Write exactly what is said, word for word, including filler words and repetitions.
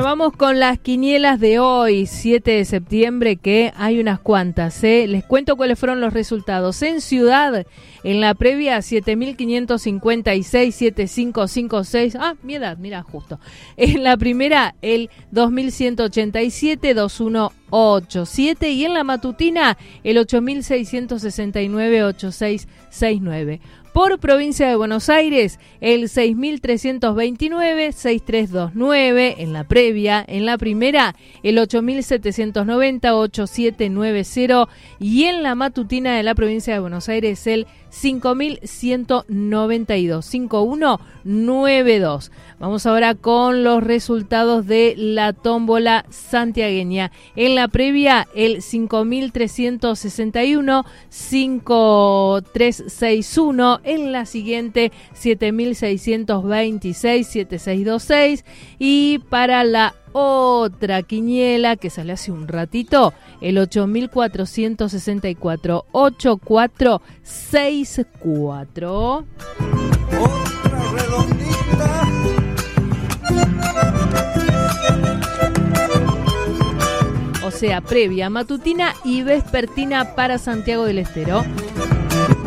Bueno, vamos con las quinielas de hoy, siete de septiembre, que hay unas cuantas, ¿eh? Les cuento cuáles fueron los resultados. En Ciudad, en la previa, siete mil quinientos cincuenta y seis, siete mil quinientos cincuenta y seis. Ah, mi edad, mira, justo. En la primera, el dos mil ciento ochenta y siete, dos mil ciento ochenta y siete. Y en la matutina, el ocho mil seiscientos sesenta y nueve, ochenta y seis sesenta y nueve. Por provincia de Buenos Aires, el seis mil trescientos veintinueve, sesenta y tres veintinueve en la previa. En la primera, el ocho mil setecientos noventa, ochenta y siete noventa. Y en la matutina de la provincia de Buenos Aires, el cinco mil ciento noventa y dos, cinco mil ciento noventa y dos. Vamos ahora con los resultados de la tómbola santiagueña. En la previa, el cinco mil trescientos sesenta y uno, cinco mil trescientos sesenta y uno. En la siguiente, siete mil seiscientos veintiséis, siete mil seiscientos veintiséis. Y para la otra quiniela que salió hace un ratito, el ocho mil cuatrocientos sesenta y cuatro, ochenta y cuatro sesenta y cuatro. Otra redondita. O sea, previa, matutina y vespertina para Santiago del Estero.